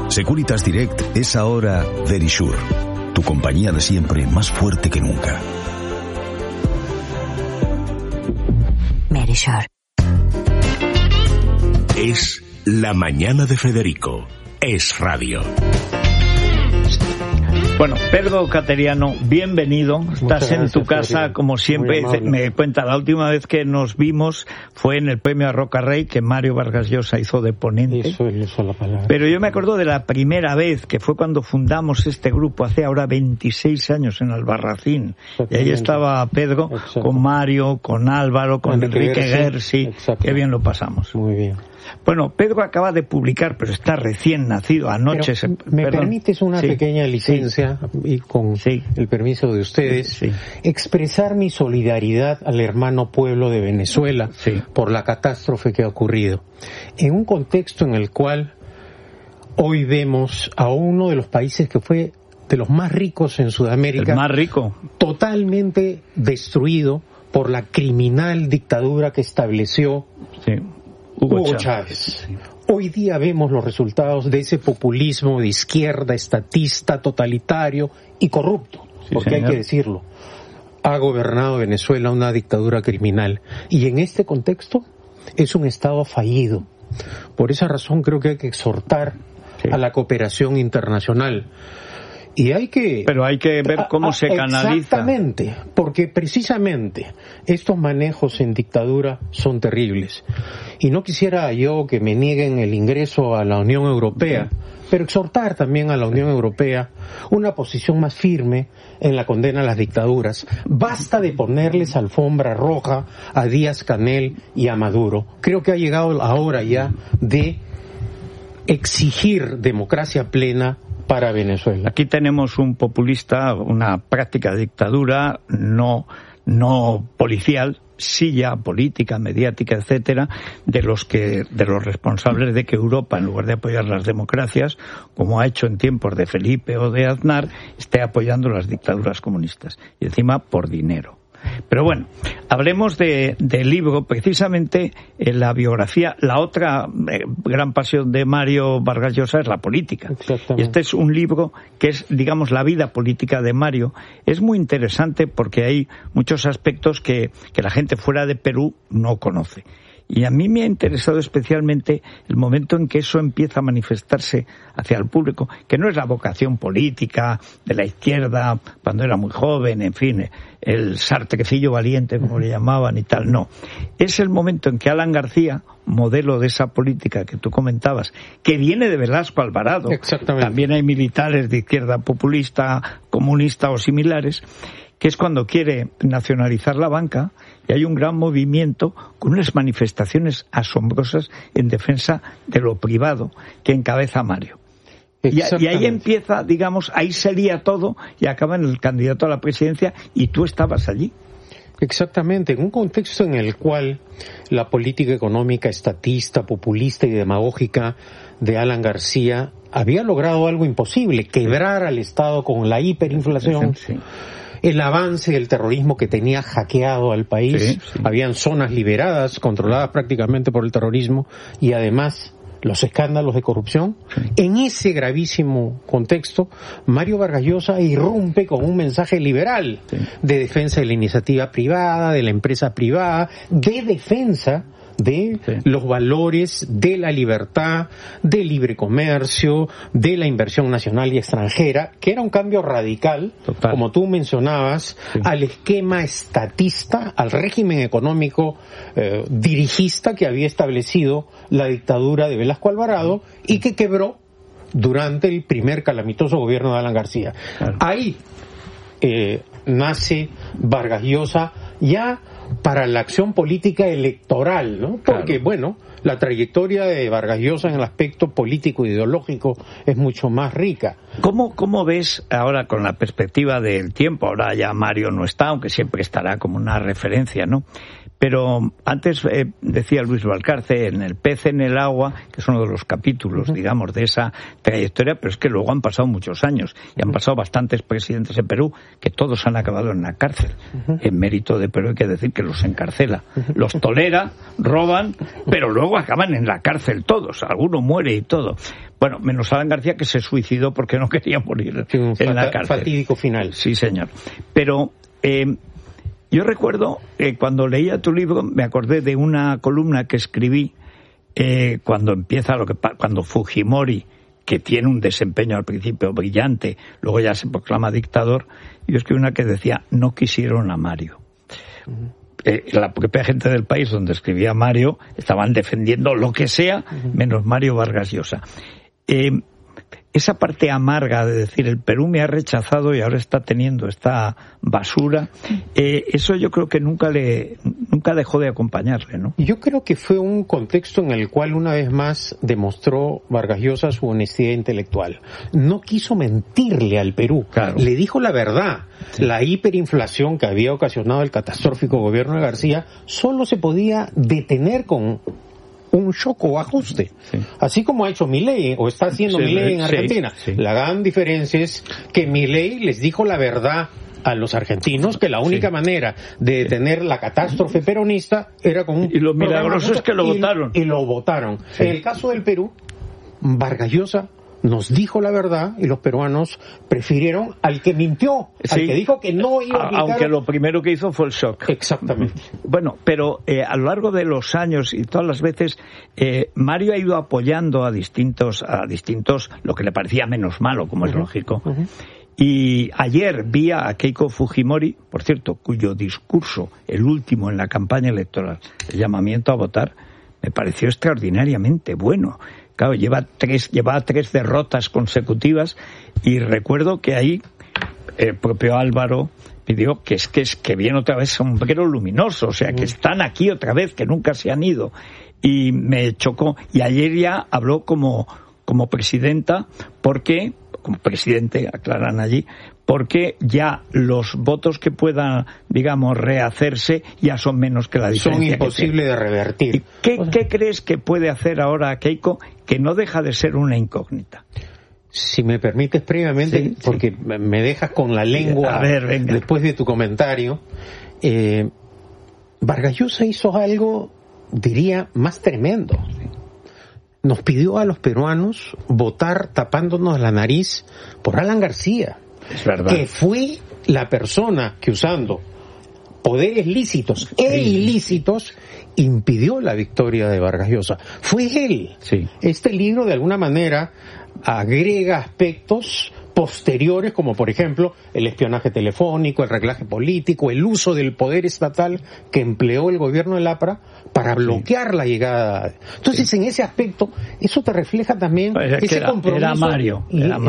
Securitas Direct es ahora Verisure, tu compañía de siempre más fuerte que nunca. Verisure. Es La Mañana de Federico. Es radio. Bueno, Pedro Cateriano, bienvenido. Estás en tu casa, como siempre. Me cuenta, la última vez que nos vimos fue en el premio a Roca Rey, que Mario Vargas Llosa hizo de ponente. Eso es la palabra. Pero yo me acuerdo de la primera vez, que fue cuando fundamos este grupo, hace ahora 26 años, en Albarracín. Y ahí estaba Pedro, con Mario, con Álvaro, con Enrique Gersi. Qué bien lo pasamos. Muy bien. Bueno, Pedro acaba de publicar, pero está recién nacido, anoche. ¿Me permites una pequeña licencia, y con el permiso de ustedes, expresar mi solidaridad al hermano pueblo de Venezuela por la catástrofe que ha ocurrido, en un contexto en el cual hoy vemos a uno de los países que fue de los más ricos en Sudamérica, el más rico, totalmente destruido por la criminal dictadura que estableció Hugo Chávez. Hoy día vemos los resultados de ese populismo de izquierda, estatista, totalitario y corrupto, porque hay que decirlo. Ha gobernado Venezuela una dictadura criminal, y en este contexto es un Estado fallido. Por esa razón creo que hay que exhortar a la cooperación internacional. Y pero hay que ver cómo se canaliza. Exactamente, porque precisamente estos manejos en dictadura son terribles. Y no quisiera yo que me nieguen el ingreso a la Unión Europea, pero exhortar también a la Unión Europea una posición más firme en la condena a las dictaduras. Basta de ponerles alfombra roja a Díaz-Canel y a Maduro. Creo que ha llegado la hora ya de exigir democracia plena para Venezuela. Aquí tenemos un populista, una práctica de dictadura no policial, sí ya política, mediática, etcétera, de los responsables de que Europa, en lugar de apoyar las democracias, como ha hecho en tiempos de Felipe o de Aznar, esté apoyando las dictaduras comunistas, y encima por dinero. Pero bueno, hablemos del libro. Precisamente en la biografía, la otra gran pasión de Mario Vargas Llosa es la política. Y este es un libro que es, digamos, la vida política de Mario. Es muy interesante porque hay muchos aspectos que la gente fuera de Perú no conoce. Y a mí me ha interesado especialmente el momento en que eso empieza a manifestarse hacia el público, que no es la vocación política de la izquierda cuando era muy joven, en fin, el sartrecillo valiente, como le llamaban y tal, no. Es el momento en que Alan García, modelo de esa política que tú comentabas, que viene de Velasco Alvarado, también hay militares de izquierda populista, comunista o similares, que es cuando quiere nacionalizar la banca, y hay un gran movimiento con unas manifestaciones asombrosas en defensa de lo privado que encabeza Mario. Y ahí empieza, digamos, ahí se lía todo y acaba en el candidato a la presidencia, y tú estabas allí. Exactamente, en un contexto en el cual la política económica estatista, populista y demagógica de Alan García había logrado algo imposible, quebrar al Estado con la hiperinflación. El avance del terrorismo que tenía hackeado al país, habían zonas liberadas, controladas prácticamente por el terrorismo, y además los escándalos de corrupción. En ese gravísimo contexto, Mario Vargas Llosa irrumpe con un mensaje liberal de defensa de la iniciativa privada, de la empresa privada, de defensa de los valores de la libertad, del libre comercio, de la inversión nacional y extranjera, que era un cambio radical, como tú mencionabas, al esquema estatista, al régimen económico dirigista que había establecido la dictadura de Velasco Alvarado y que quebró durante el primer calamitoso gobierno de Alan García. Ahí nace Vargas Llosa ya para la acción política electoral, ¿no? Porque, bueno, la trayectoria de Vargas Llosa en el aspecto político e ideológico es mucho más rica. ¿Cómo ves ahora, con la perspectiva del tiempo? Ahora ya Mario no está, aunque siempre estará como una referencia, ¿no? Pero antes decía Luis Valcarce en el pez en el agua, que es uno de los capítulos, digamos, de esa trayectoria, pero es que luego han pasado muchos años y han pasado bastantes presidentes en Perú que todos han acabado en la cárcel. En mérito de Perú hay que decir que los encarcela, los tolera, roban, pero luego acaban en la cárcel todos, alguno muere y todo. Bueno, menos Alan García, que se suicidó porque no quería morir en la cárcel. Fatídico final. Sí, señor. Pero yo recuerdo, cuando leía tu libro, me acordé de una columna que escribí cuando empieza cuando Fujimori, que tiene un desempeño al principio brillante, luego ya se proclama dictador, yo escribí una que decía, no quisieron a Mario. La propia gente del país donde escribía Mario estaban defendiendo lo que sea, menos Mario Vargas Llosa. Esa parte amarga de decir el Perú me ha rechazado y ahora está teniendo esta basura, eso yo creo que nunca dejó de acompañarle, ¿no? Yo creo que fue un contexto en el cual una vez más demostró Vargas Llosa su honestidad intelectual. No quiso mentirle al Perú, claro. Le dijo la verdad. Sí. La hiperinflación que había ocasionado el catastrófico gobierno de García solo se podía detener con un shock o ajuste, así como ha hecho Milei o está haciendo Milei en Argentina. La gran diferencia es que Milei les dijo la verdad a los argentinos, que la única manera de detener la catástrofe peronista era con un... Y lo milagroso es que lo votaron. Y lo votaron. En el caso del Perú, Vargas Llosa nos dijo la verdad y los peruanos prefirieron al que mintió, al que dijo que no iba a aplicar. Aunque lo primero que hizo fue el shock. Exactamente. Bueno, pero a lo largo de los años y todas las veces, Mario ha ido apoyando a distintos, lo que le parecía menos malo, como es lógico. Y ayer vi a Keiko Fujimori, por cierto, cuyo discurso, el último en la campaña electoral, el llamamiento a votar, me pareció extraordinariamente bueno. Claro, lleva tres derrotas consecutivas y recuerdo que ahí el propio Álvaro pidió que viene otra vez sombrero luminoso, o sea, que están aquí otra vez, que nunca se han ido. Y me chocó. Y ayer ya habló como presidenta, porque, como presidente, aclaran allí, porque ya los votos que puedan, digamos, rehacerse ya son menos que la diferencia. Son imposibles de revertir. ¿Y qué crees que puede hacer ahora Keiko, que no deja de ser una incógnita? Si me permites previamente, porque me dejas con la lengua después de tu comentario, Vargas Llosa hizo algo, diría, más tremendo. Nos pidió a los peruanos votar tapándonos la nariz por Alan García. Es verdad. Que fue la persona que, usando poderes lícitos e ilícitos, impidió la victoria de Vargas Llosa. Fue él. Sí. Este libro, de alguna manera, agrega aspectos posteriores, como por ejemplo el espionaje telefónico, el reglaje político, el uso del poder estatal que empleó el gobierno del APRA para bloquear la llegada. Entonces, en ese aspecto, eso te refleja también ese compromiso. Era Mario.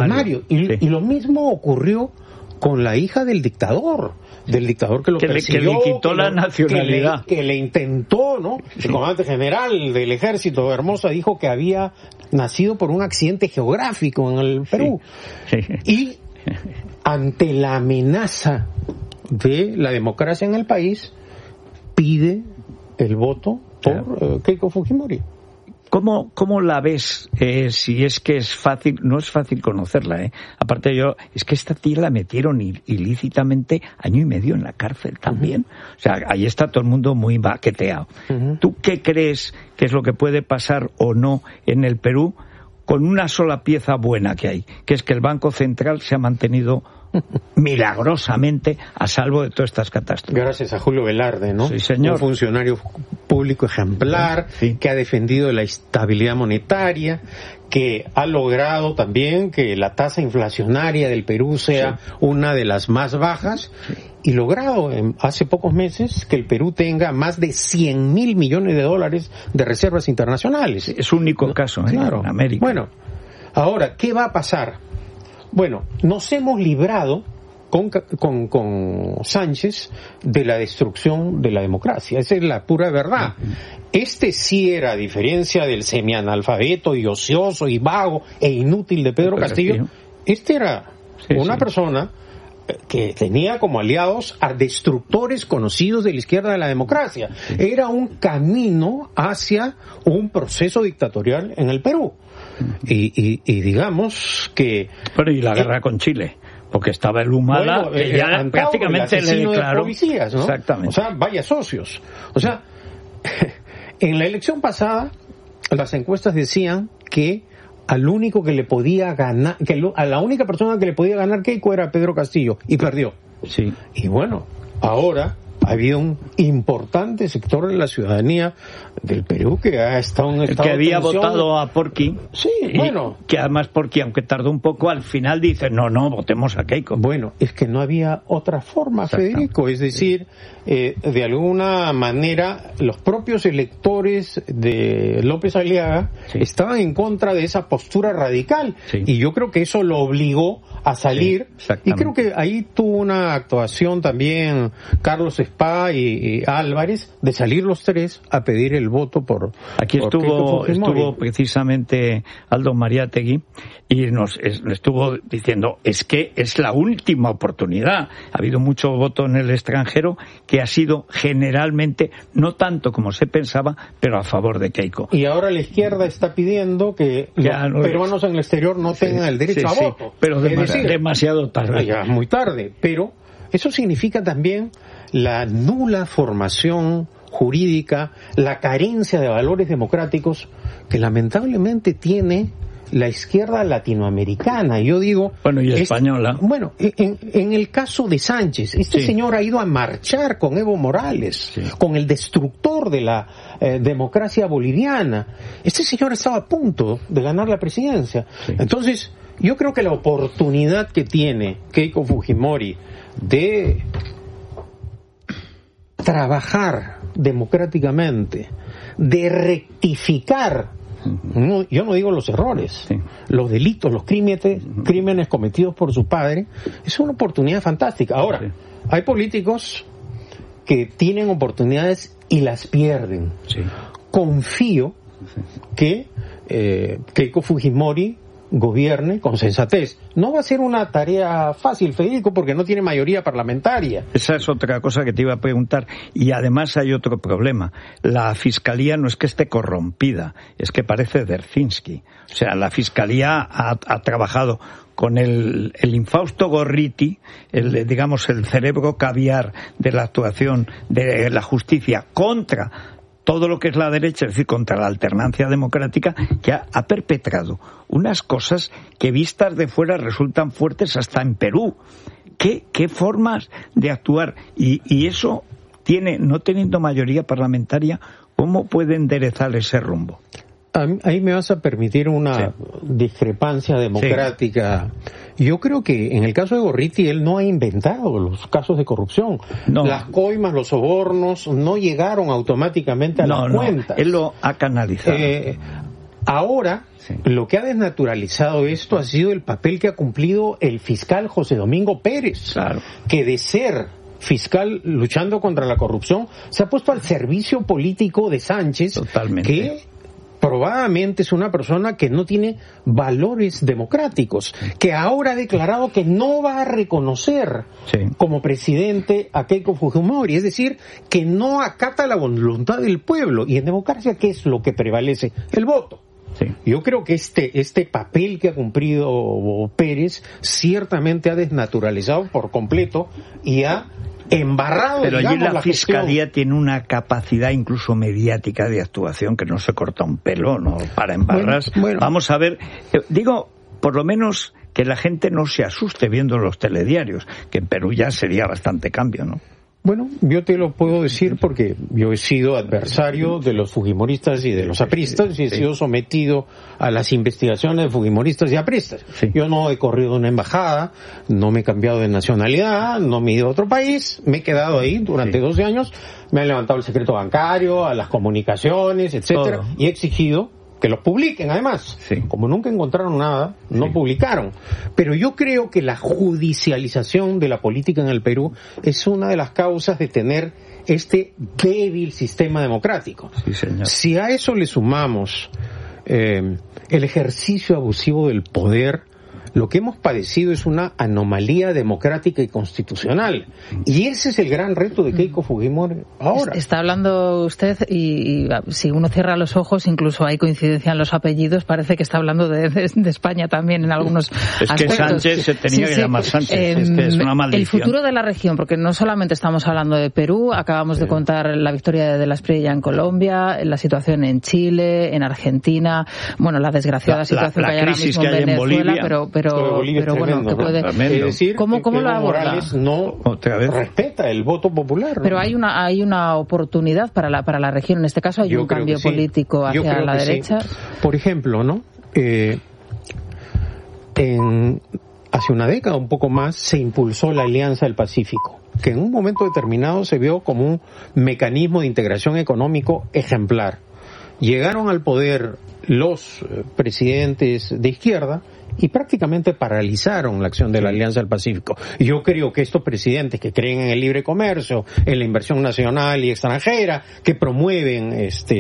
Y lo mismo ocurrió con la hija del dictador que lo persiguió, que le quitó la nacionalidad, que le intentó, ¿no? El comandante general del ejército de Hermosa dijo que había nacido por un accidente geográfico en el Perú. Y ante la amenaza de la democracia en el país, pide el voto por Keiko Fujimori. ¿Cómo la ves? Si es que es fácil, no es fácil conocerla, Aparte es que esta tía la metieron ilícitamente 1 año y medio en la cárcel también. O sea, ahí está todo el mundo muy baqueteado. ¿Tú qué crees que es lo que puede pasar o no en el Perú con una sola pieza buena que hay? Que es que el Banco Central se ha mantenido milagrosamente a salvo de todas estas catástrofes. Gracias a Julio Velarde, ¿no? Sí, señor. Un funcionario público ejemplar, que ha defendido la estabilidad monetaria, que ha logrado también que la tasa inflacionaria del Perú sea una de las más bajas, y logrado hace pocos meses que el Perú tenga más de 100.000 millones de dólares de reservas internacionales. Es un único caso, claro, en América. Bueno, ahora, ¿qué va a pasar? Bueno, nos hemos librado con Sánchez de la destrucción de la democracia. Esa es la pura verdad. Este sí era, a diferencia del semianalfabeto y ocioso y vago e inútil de Pedro Castillo, este era una persona que tenía como aliados a destructores conocidos de la izquierda de la democracia. Era un camino hacia un proceso dictatorial en el Perú. Y digamos que... Bueno, y la guerra con Chile, porque estaba el Humala, que ya prácticamente le declaró... policías, ¿no? Exactamente. O sea, vaya socios. O sea, en la elección pasada, las encuestas decían que al único que le podía ganar, a la única persona que le podía ganar Keiko era Pedro Castillo, y perdió. Sí. Y bueno, ahora ha habido un importante sector de la ciudadanía del Perú que ha estado en estado que había de tensión. votado a Porqui. Sí, bueno. Que además Porqui, aunque tardó un poco, al final dice, no, votemos a Keiko. Bueno, es que no había otra forma, Federico. Es decir, de alguna manera, los propios electores de López Aliaga estaban en contra de esa postura radical. Sí. Y yo creo que eso lo obligó a salir. Sí, y creo que ahí tuvo una actuación también Carlos Spa y Álvarez de salir los tres a pedir el voto por... Aquí estuvo precisamente Aldo Mariátegui y nos estuvo diciendo, es que es la última oportunidad. Ha habido mucho voto en el extranjero que ha sido generalmente, no tanto como se pensaba, pero a favor de Keiko. Y ahora la izquierda está pidiendo que los peruanos en el exterior no tengan el derecho a voto. Pero demasiado tarde. Ya muy tarde, pero eso significa también la nula formación jurídica, la carencia de valores democráticos que lamentablemente tiene la izquierda latinoamericana. Yo digo... Bueno, y española. Bueno, en el caso de Sánchez, señor ha ido a marchar con Evo Morales, con el destructor de la democracia boliviana. Este señor estaba a punto de ganar la presidencia. Entonces, yo creo que la oportunidad que tiene Keiko Fujimori de trabajar democráticamente, de rectificar, yo no digo los errores, los delitos, los crímenes cometidos por su padre, es una oportunidad fantástica. Ahora, hay políticos que tienen oportunidades y las pierden. Confío que Keiko Fujimori gobierne con sensatez. No va a ser una tarea fácil, Federico, porque no tiene mayoría parlamentaria. Esa es otra cosa que te iba a preguntar. Y además hay otro problema. La Fiscalía no es que esté corrompida, es que parece Derzinski. O sea, la Fiscalía ha trabajado con el infausto Gorriti, el cerebro caviar de la actuación de la justicia contra todo lo que es la derecha, es decir, contra la alternancia democrática, que ha perpetrado unas cosas que vistas de fuera resultan fuertes hasta en Perú. ¿Qué formas de actuar? Y eso no teniendo mayoría parlamentaria, ¿cómo puede enderezar ese rumbo? Ahí me vas a permitir una discrepancia democrática. Yo creo que en el caso de Gorriti él no ha inventado los casos de corrupción. No. Las coimas, los sobornos no llegaron automáticamente a las cuentas. Él lo ha canalizado. Ahora, lo que ha desnaturalizado esto ha sido el papel que ha cumplido el fiscal José Domingo Pérez, que de ser fiscal luchando contra la corrupción se ha puesto al servicio político de Sánchez. Totalmente. Que probablemente es una persona que no tiene valores democráticos, que ahora ha declarado que no va a reconocer como presidente a Keiko Fujimori, es decir, que no acata la voluntad del pueblo. Y en democracia, ¿qué es lo que prevalece? El voto. Yo creo que este papel que ha cumplido Pérez ciertamente ha desnaturalizado por completo y ha embarrado. Pero allí la Fiscalía tiene una capacidad incluso mediática de actuación que no se corta un pelo, no para embarrar. Bueno. Vamos a ver, digo, por lo menos que la gente no se asuste viendo los telediarios, que en Perú ya sería bastante cambio, ¿no? Bueno, yo te lo puedo decir porque yo he sido adversario de los fujimoristas y de los apristas y he sido sometido a las investigaciones de fujimoristas y apristas. Yo no he corrido una embajada, no me he cambiado de nacionalidad, no me he ido a otro país, me he quedado ahí durante 12 años, me han levantado el secreto bancario, a las comunicaciones, etcétera, y he exigido que los publiquen, además. Como nunca encontraron nada, no publicaron. Pero yo creo que la judicialización de la política en el Perú es una de las causas de tener este débil sistema democrático. Si a eso le sumamos el ejercicio abusivo del poder, Lo que hemos padecido es una anomalía democrática y constitucional. Y ese es el gran reto de Keiko Fujimori ahora. Está hablando usted y si uno cierra los ojos, incluso hay coincidencia en los apellidos, parece que está hablando de España también en algunos aspectos. Es que Sánchez se tenía que llamar Sánchez, es que es una maldición. El futuro de la región, porque no solamente estamos hablando de Perú, acabamos de contar la victoria de la Espriella en Colombia, la situación en Chile, en Argentina, bueno, la desgraciada situación que hay ahora mismo en Venezuela, pero bueno, que puede... Es decir, ¿Cómo lo aborda? Morales no respeta el voto popular, ¿no? Pero hay una oportunidad para la región, en este caso hay un cambio político hacia la derecha. Sí. Por ejemplo, ¿no? Hace una década, un poco más, se impulsó la Alianza del Pacífico, que en un momento determinado se vio como un mecanismo de integración económico ejemplar. Llegaron al poder los presidentes de izquierda y prácticamente paralizaron la acción de la Alianza del Pacífico. Yo creo que estos presidentes que creen en el libre comercio, en la inversión nacional y extranjera, que promueven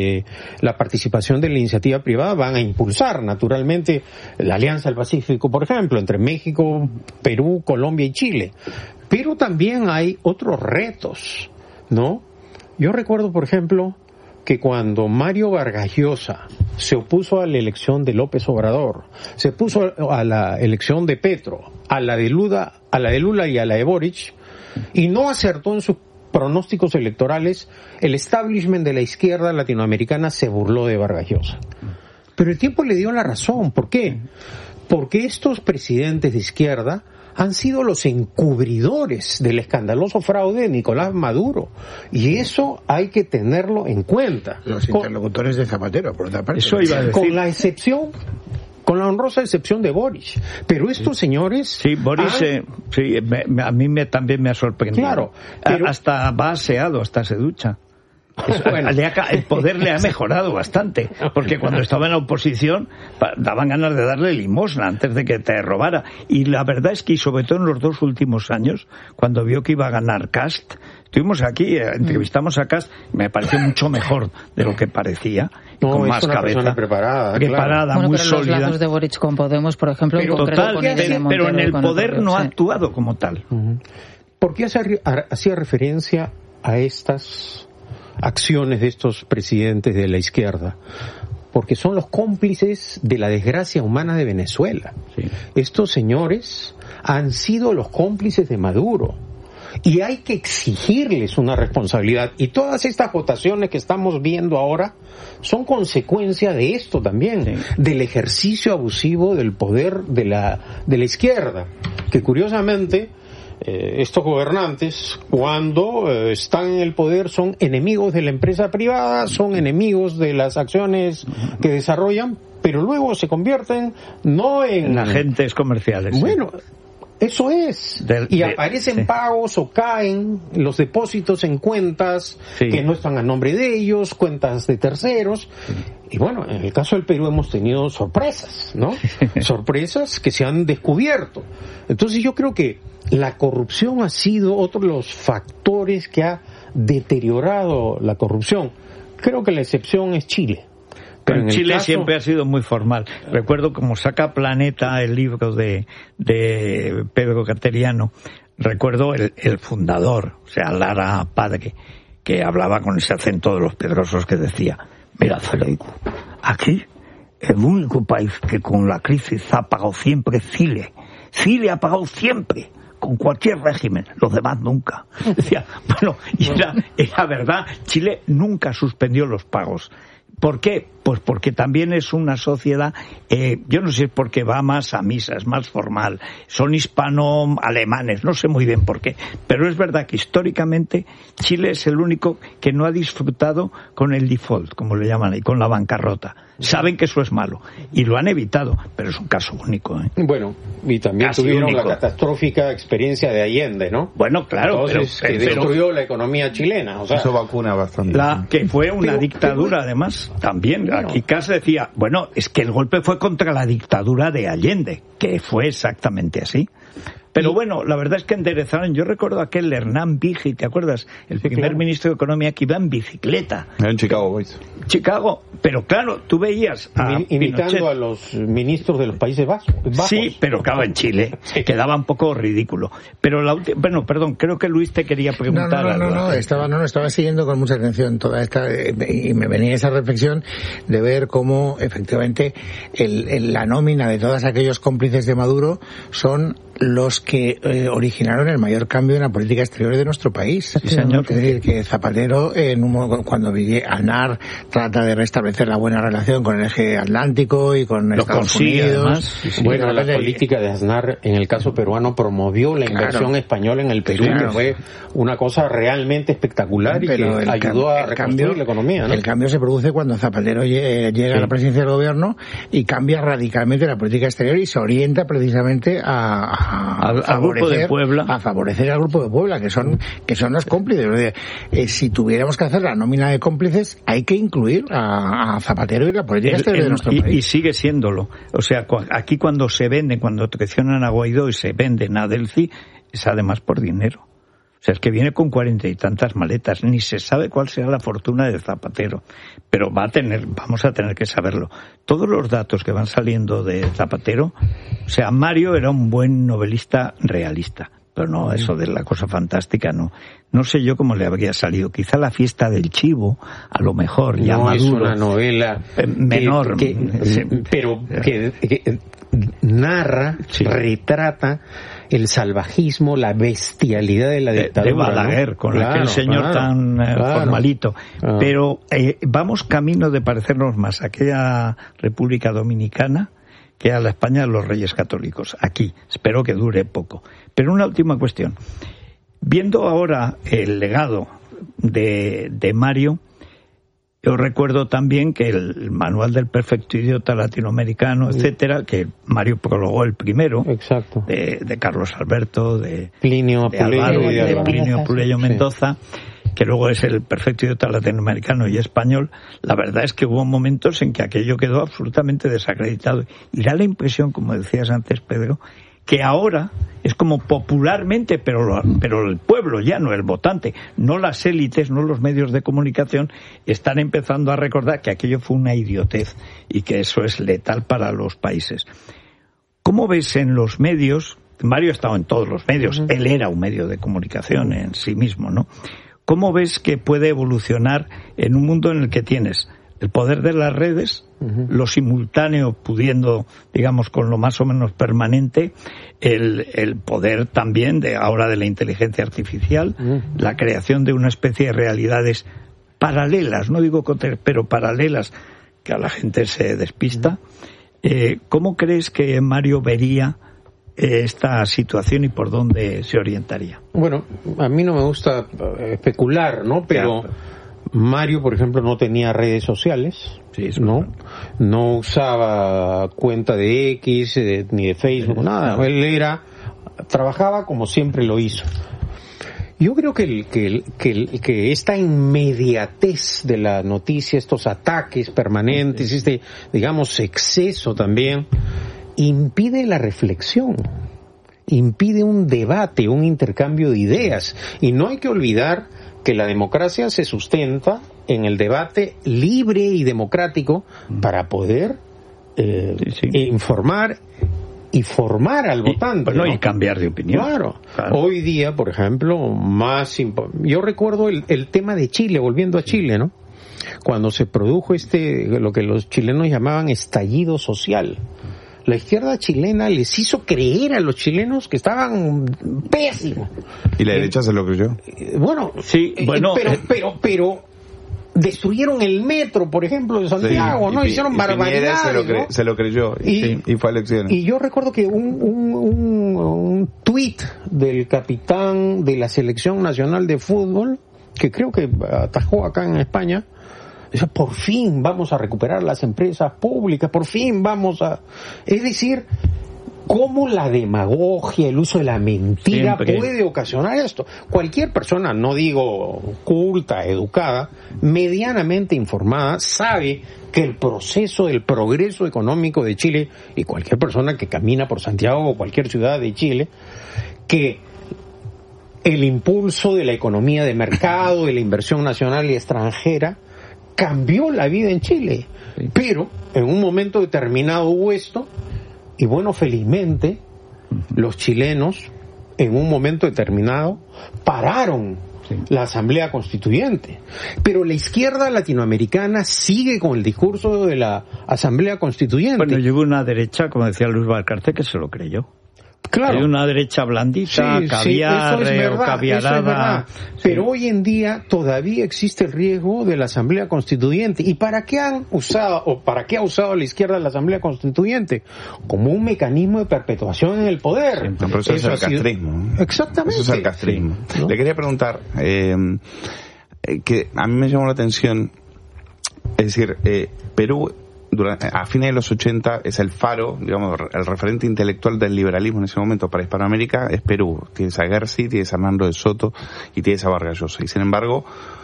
la participación de la iniciativa privada, van a impulsar naturalmente la Alianza del Pacífico, por ejemplo, entre México, Perú, Colombia y Chile. Pero también hay otros retos, ¿no? Yo recuerdo, por ejemplo, que cuando Mario Vargas Llosa se opuso a la elección de López Obrador, se opuso a la elección de Petro, a la de Lula y a la de Boric, y no acertó en sus pronósticos electorales, el establishment de la izquierda latinoamericana se burló de Vargas Llosa. Pero el tiempo le dio la razón. ¿Por qué? Porque estos presidentes de izquierda han sido los encubridores del escandaloso fraude de Nicolás Maduro. Y eso hay que tenerlo en cuenta. Los interlocutores de Zapatero, por otra parte. Eso iba a decir. Con la honrosa excepción de Boric. Pero estos señores... Sí, Boric a mí también me ha sorprendido. Claro. Pero... Hasta va aseado, hasta se ducha. Bueno. El poder le ha mejorado bastante, porque cuando estaba en la oposición daban ganas de darle limosna antes de que te robara. Y la verdad es que, sobre todo en los 2 últimos años, cuando vio que iba a ganar Kast, estuvimos aquí, entrevistamos a Kast, me pareció mucho mejor de lo que parecía, con más cabeza, preparada, bueno, muy pero sólida. Los lazos de Boric con Podemos, por ejemplo, pero en el poder no ha actuado como tal. ¿Por qué hacía referencia a estas acciones de estos presidentes de la izquierda? Porque son los cómplices de la desgracia humana de Venezuela. Sí. Estos señores han sido los cómplices de Maduro y hay que exigirles una responsabilidad, y todas estas votaciones que estamos viendo ahora son consecuencia de esto también, del ejercicio abusivo del poder de la izquierda, que curiosamente estos gobernantes, cuando están en el poder, son enemigos de la empresa privada, son enemigos de las acciones que desarrollan, pero luego se convierten no en agentes comerciales. Bueno, eso es. Aparecen pagos o caen los depósitos en cuentas que no están a nombre de ellos, cuentas de terceros. Y bueno, en el caso del Perú hemos tenido sorpresas, ¿no? Sorpresas que se han descubierto. Entonces yo creo que la corrupción ha sido otro de los factores que ha deteriorado la corrupción. Creo que la excepción es Chile. Pero en Chile siempre ha sido muy formal. Recuerdo como saca Planeta el libro de Pedro Cateriano. Recuerdo el fundador, o sea, Lara Padre, que hablaba con ese acento de los Pedrosos, que decía: mira, Federico, aquí el único país que con la crisis ha pagado siempre es Chile. Chile ha pagado siempre, con cualquier régimen, los demás nunca. Decía, bueno, y era verdad, Chile nunca suspendió los pagos. ¿Por qué? Pues porque también es una sociedad, yo no sé por qué va más a misa, es más formal, son hispano-alemanes, no sé muy bien por qué, pero es verdad que históricamente Chile es el único que no ha disfrutado con el default, como le llaman ahí, con la bancarrota. Saben que eso es malo y lo han evitado, pero es un caso único. Bueno, y también tuvieron la catastrófica experiencia de Allende, ¿no? Bueno, claro, entonces, que destruyó la economía chilena. O sea, eso vacuna bastante. Que fue una dictadura, además, también. Aquí Kass decía, bueno, es que el golpe fue contra la dictadura de Allende, que fue exactamente así. Pero bueno, la verdad es que enderezaron. Yo recuerdo aquel Hernán Vigi, ¿te acuerdas? El primer ministro de Economía que iba en bicicleta. En Chicago, Boys. Chicago, pero claro, tú veías imitando a los ministros de los Países Bajos. Sí, pero claro, en Chile quedaba un poco ridículo. Pero bueno, perdón, creo que Luis te quería preguntar algo. No, estaba siguiendo con mucha atención toda esta, y me venía esa reflexión de ver cómo efectivamente la nómina de todos aquellos cómplices de Maduro son los que originaron el mayor cambio en la política exterior de nuestro país. Sí, señor. Es decir, que Zapatero, cuando Aznar trata de restablecer la buena relación con el eje atlántico y con Estados Unidos. Además, bueno, la política de Aznar, en el caso peruano, promovió la inversión española en el Perú, que fue una cosa realmente espectacular y que ayudó a reconstruir la economía, ¿no? El cambio se produce cuando Zapatero llega a la presidencia del gobierno y cambia radicalmente la política exterior y se orienta precisamente al Grupo de Puebla, a favorecer al Grupo de Puebla, que son los cómplices. Si tuviéramos que hacer la nómina de cómplices, hay que incluir a Zapatero y la política exterior de nuestro país. Y sigue siéndolo. O sea, aquí cuando traicionan a Guaidó y se venden a Delcy, es además por dinero. O sea, es que viene con 40 y tantas maletas. Ni se sabe cuál será la fortuna de Zapatero. Pero vamos a tener que saberlo. Todos los datos que van saliendo de Zapatero, o sea, Mario era un buen novelista realista. Pero no, eso de la cosa fantástica, no. No sé yo cómo le habría salido. Quizá La fiesta del chivo, a lo mejor, ya Maduro. Es una novela menor. Pero que narra, retrata el salvajismo, la bestialidad de la dictadura. De Balaguer, ¿no? Con aquel señor tan formalito. Pero vamos camino de parecernos más a aquella República Dominicana que a la España de los Reyes Católicos. Aquí, espero que dure poco. Pero una última cuestión. Viendo ahora el legado de Mario, yo recuerdo también que el manual del perfecto idiota latinoamericano, etcétera, que Mario prologó el primero, exacto, de Carlos Alberto, de Plinio Puleyo Mendoza, que luego es el perfecto idiota latinoamericano y español. La verdad es que hubo momentos en que aquello quedó absolutamente desacreditado. Y da la impresión, como decías antes, Pedro, que ahora es como popularmente, pero el pueblo ya no el votante, no las élites, no los medios de comunicación, están empezando a recordar que aquello fue una idiotez y que eso es letal para los países. ¿Cómo ves en los medios? Mario ha estado en todos los medios, él era un medio de comunicación en sí mismo, ¿no? ¿Cómo ves que puede evolucionar en un mundo en el que tienes el poder de las redes, lo simultáneo pudiendo, digamos, con lo más o menos permanente, el poder también de ahora de la inteligencia artificial, la creación de una especie de realidades paralelas, no digo pero paralelas, que a la gente se despista? ¿Cómo crees que Mario vería esta situación y por dónde se orientaría? Bueno, a mí no me gusta especular, ¿no? Pero Mario, por ejemplo, no tenía redes sociales, no usaba cuenta de X ni de Facebook, nada. Él trabajaba como siempre lo hizo. Yo creo que esta inmediatez de la noticia, estos ataques permanentes, digamos, exceso también, impide la reflexión, impide un debate, un intercambio de ideas. Y no hay que olvidar que la democracia se sustenta en el debate libre y democrático para poder informar y formar al votante. ¿no? Y cambiar de opinión. Claro. Hoy día, por ejemplo, yo recuerdo el tema de Chile, volviendo a Chile, ¿no? Cuando se produjo lo que los chilenos llamaban estallido social. La izquierda chilena les hizo creer a los chilenos que estaban pésimos. ¿Y la derecha se lo creyó? Bueno, sí, pero destruyeron el metro, por ejemplo, de Santiago, ¿no? Hicieron barbaridades, se lo creyó y fue a elecciones. Y yo recuerdo que un tuit del capitán de la Selección Nacional de Fútbol, que creo que atajó acá en España, dice, por fin vamos a recuperar las empresas públicas, por fin vamos a... Es decir, cómo la demagogia, el uso de la mentira puede ocasionar esto. Cualquier persona, no digo culta, educada, medianamente informada, sabe que el proceso del progreso económico de Chile, y cualquier persona que camina por Santiago o cualquier ciudad de Chile, que el impulso de la economía de mercado, de la inversión nacional y extranjera, cambió la vida en Chile. Sí. Pero en un momento determinado hubo esto, y bueno, felizmente los chilenos en un momento determinado pararon la Asamblea Constituyente. Pero la izquierda latinoamericana sigue con el discurso de la Asamblea Constituyente. Bueno, llegó una derecha, como decía Luis Valcarce, que se lo creyó. Claro. Hay una derecha blandita, caviar, o caviarada. Pero hoy en día todavía existe el riesgo de la Asamblea Constituyente. ¿Y para qué ha usado la izquierda la Asamblea Constituyente? Como un mecanismo de perpetuación en el poder. Sí, pero eso es el castrismo. Exactamente. Eso es el castrismo. Sí, ¿no? Le quería preguntar, que a mí me llamó la atención, es decir, Perú a fines de los 80 es el faro, digamos, el referente intelectual del liberalismo en ese momento para Hispanoamérica es Perú. Tienes a Gersi, tienes a Hernando de Soto y tienes a Vargas Llosa. Y sin embargo,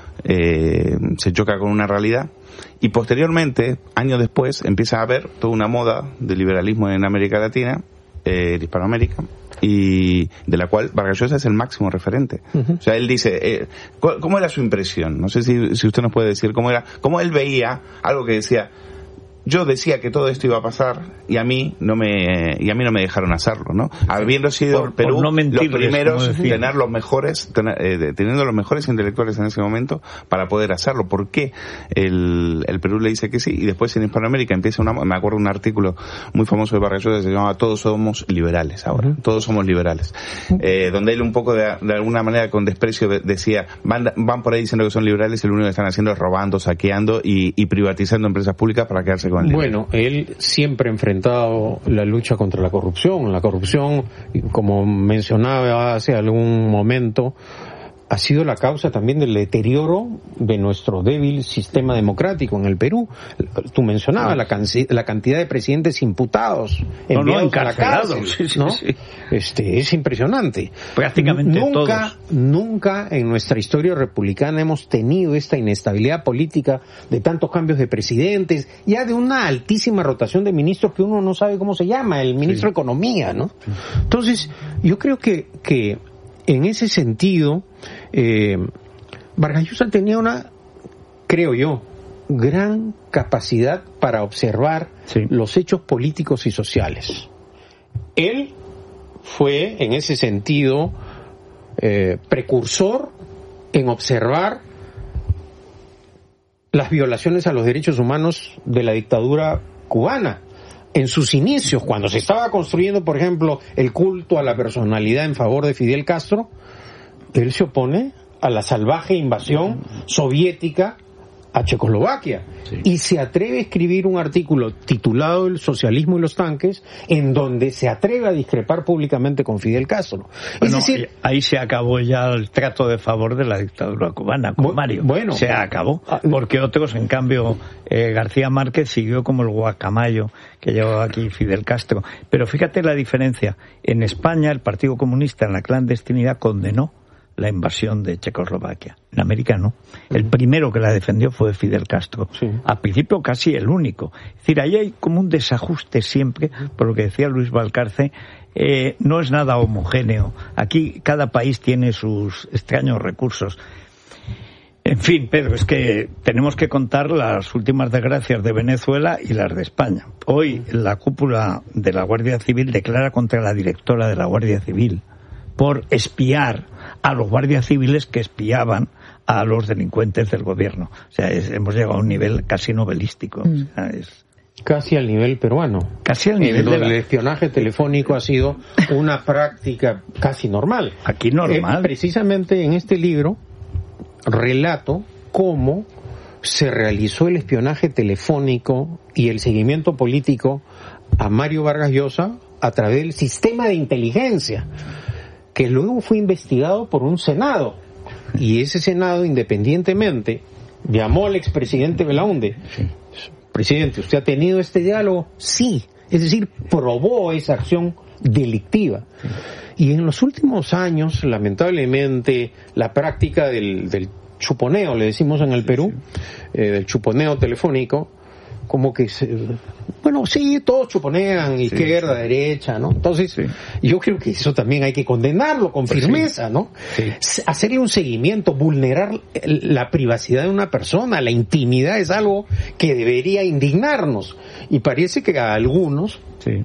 se choca con una realidad. Y posteriormente, años después, empieza a haber toda una moda de liberalismo en América Latina, en Hispanoamérica, y de la cual Vargas Llosa es el máximo referente. O sea, él dice, ¿cómo era su impresión? No sé si usted nos puede decir cómo él veía algo que decía: yo decía que todo esto iba a pasar y a mí no me dejaron hacerlo, ¿no? Habiendo sido Perú no los primeros teniendo los mejores intelectuales en ese momento para poder hacerlo. ¿Por qué el Perú le dice que sí? Y después en Hispanoamérica empieza me acuerdo un artículo muy famoso de Vargas Llosa que se llamaba Todos somos liberales ahora. Todos somos liberales. Donde él un poco de alguna manera con desprecio decía, van por ahí diciendo que son liberales y lo único que están haciendo es robando, saqueando y privatizando empresas públicas para quedarse con el dinero. Bueno, él siempre ha enfrentado la lucha contra la corrupción. La corrupción, como mencionaba hace algún momento, ha sido la causa también del deterioro de nuestro débil sistema democrático en el Perú. Tú mencionabas la cantidad de presidentes imputados, enviados a la cárcel, ¿no? Sí. Es impresionante. Prácticamente todos. Nunca en nuestra historia republicana hemos tenido esta inestabilidad política de tantos cambios de presidentes, ya de una altísima rotación de ministros que uno no sabe cómo se llama, el ministro de Economía, ¿no? Entonces, yo creo que en ese sentido, Vargas Llosa tenía creo yo, gran capacidad para observar los hechos políticos y sociales. Él fue, en ese sentido, precursor en observar las violaciones a los derechos humanos de la dictadura cubana. En sus inicios, cuando se estaba construyendo, por ejemplo, el culto a la personalidad en favor de Fidel Castro, él se opone a la salvaje invasión soviética a Checoslovaquia. Y se atreve a escribir un artículo titulado El socialismo y los tanques, en donde se atreve a discrepar públicamente con Fidel Castro. Bueno, es decir, ahí se acabó ya el trato de favor de la dictadura cubana con Mario. Bueno, se acabó. Porque otros, en cambio, García Márquez siguió como el guacamayo que llevaba aquí Fidel Castro. Pero fíjate la diferencia. En España, el Partido Comunista en la clandestinidad condenó la invasión de Checoslovaquia. En América no. El primero que la defendió fue Fidel Castro. Sí. Al principio casi el único. Es decir, ahí hay como un desajuste siempre, por lo que decía Luis Valcarce, no es nada homogéneo. Aquí cada país tiene sus extraños recursos. En fin, Pedro, es que tenemos que contar las últimas desgracias de Venezuela y las de España. Hoy la cúpula de la Guardia Civil declara contra la directora de la Guardia Civil por espiar a los guardias civiles que espiaban a los delincuentes del gobierno. O sea, hemos llegado a un nivel casi novelístico. O sea, casi al nivel peruano. Casi al nivel donde el espionaje telefónico ha sido una práctica casi normal. Aquí normal. Precisamente en este libro relato cómo se realizó el espionaje telefónico y el seguimiento político a Mario Vargas Llosa a través del sistema de inteligencia, que luego fue investigado por un Senado. Y ese Senado, independientemente, llamó al expresidente Belaúnde. Presidente, ¿usted ha tenido este diálogo? Sí. es decir, probó esa acción delictiva. Y en los últimos años, lamentablemente, la práctica del chuponeo, le decimos en el Perú, del chuponeo telefónico, como que todos chuponean, izquierda, derecha, ¿no? Entonces, yo creo que eso también hay que condenarlo con firmeza, ¿no? Sí. Hacerle un seguimiento, vulnerar la privacidad de una persona, la intimidad es algo que debería indignarnos. Y parece que a algunos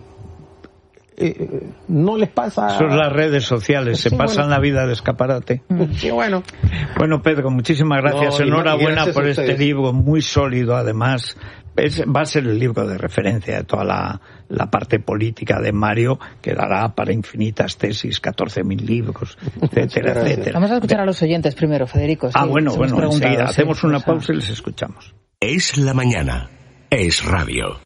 no les pasa. Son las redes sociales, se pasan la vida de escaparate. Sí, bueno. Bueno, Pedro, muchísimas gracias. Enhorabuena por este libro, muy sólido además. Va a ser el libro de referencia de toda la parte política de Mario, que dará para infinitas tesis, 14.000 libros, etcétera, etcétera. Vamos a escuchar a los oyentes primero, Federico. Bueno, enseguida hacemos una pausa y les escuchamos. Es la mañana. Es radio.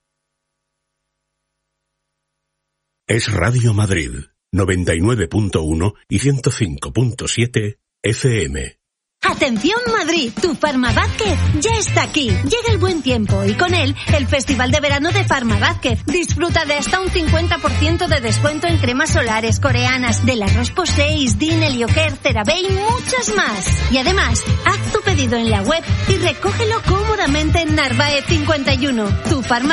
Es Radio Madrid, 99.1 y 105.7 FM. ¡Atención Madrid! Tu Farmavázquez ya está aquí. Llega el buen tiempo y con él el Festival de Verano de Farmavázquez. Disfruta de hasta un 50% de descuento en cremas solares coreanas, de la Roche-Posay, Dine, Helioker, CeraVe y muchas más. Y además, haz tu pedido en la web y recógelo cómodamente en Narváez 51. Tu